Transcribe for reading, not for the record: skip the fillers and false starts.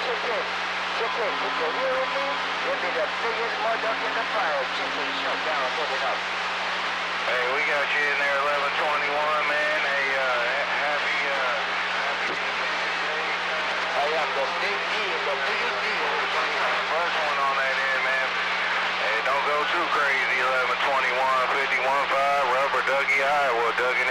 Chicken, if you hear me, you'll be the biggest mud duck in the fire. Chicken, shut down, put it up. Hey, we got you in there 1121, man. Hey, happy Independence Day. I am the big deal, the biggest deal. First one on that end, man. Hey, don't go too crazy. 1121, 51.5, Rubber Ducky, Iowa, Dugging